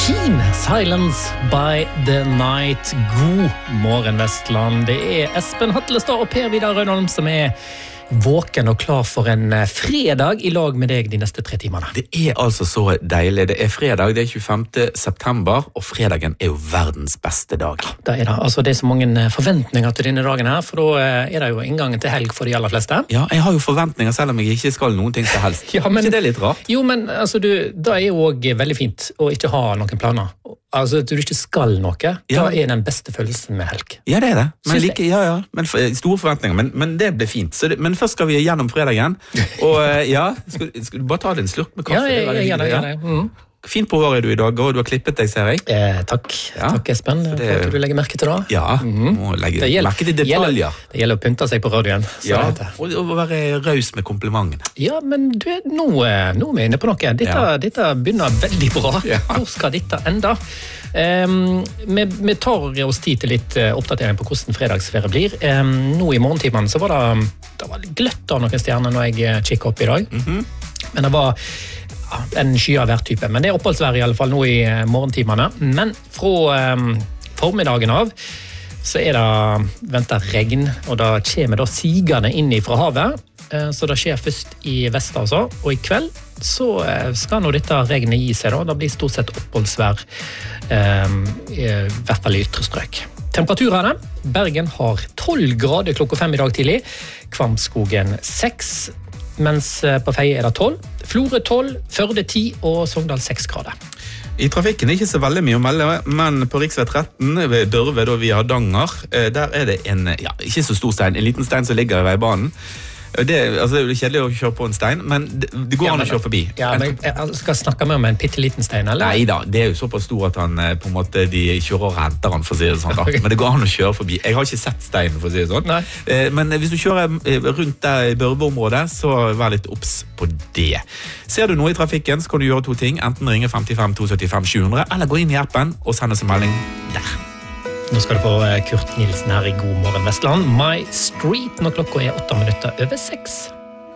Keen, Silence by the Night. God morgen, Vestland. Det Espen Hatlestad og Per Vidar Rønholm som våken og klar for en fredag I lag med deg de neste 3 timene. Det altså så deilig. Det fredag, det 25. september, og fredagen jo verdens beste dag. Det det. Altså, det så mange forventninger til denne dagen her, for da det jo inngangen til helg for de aller fleste. Ja, jeg har jo forventninger, selv om jeg ikke skal noen ting så helst. Ja, men, ikke det litt rart? Jo, men altså, det jo også veldig fint å ikke ha noen planer. Altså, at du ikke skal noe, ja. Da den beste følelsen med helg. Ja, det det. Men men store forventninger, men det ble fint. Så men først skal vi gjennom fredagen, og ja, skal du bare ta deg en slurk med kaffe? Ja, jeg gjør det. Fint på håret du I dag, og du har klippet deg, ser jeg. Takk, takk Espen, for at du legger merke til det. Ja, må legge merke til detaljer. Det gjelder å pynte seg på radioen. Ja, og være raus med komplimentene. Ja, men du, nå vi inne på noe. Dette begynner veldig bra. Ja. Hvor skal dette enda? Vi tar oss tid til litt oppdatering på hvordan fredagsferie blir. Nå I morgentimene så var det var gløtt av noen stjerner når jeg kikket opp I dag. Men det var en sky av hver type. Men det oppholdsvær I alle fall nå I morgentimene. Men fra formiddagen av så det ventet regn, og da kommer da sigende inn fra havet. Så det skjer først I vest altså, og I kveld så skal nå dette regnet gi seg da. Det blir stort sett oppholdsvær, I hvert fall I ytre strøk. Temperaturene, Bergen har 12 grader klokka 5 I dag tidlig, Kvamskogen 6, mens på Feie det 12, Florø 12, Førde 10 og Sogndal 6 grader. I trafikken ikke så veldig mye å melde, men på riksvei 13 ved Børve da via Hardanger, der det en, ikke så stor stein, en liten stein som ligger I veibanen. Det jo kjedelig å kjøre på en stein, men det går an å kjøre forbi. Ja, men jeg skal snakke med om en pitteliten stein, eller? Neida, det jo såpass stor at han på en måte, de kjører og renter han, for å si det sånn da. Okay. Men det går an å kjøre forbi. Jeg har ikke sett steinen, for å si det sånn. Men hvis du kjører rundt der I Børve-området, så vær litt obs på det. Ser du noe I trafikken, så kan du gjøre 2 ting. Enten ringe 55 275 700, eller gå inn I appen og sende oss en melding der. Nå skal du få Kurt Nilsen her I God morgen Vestland. My Street, når klokka 8 minutter over 6.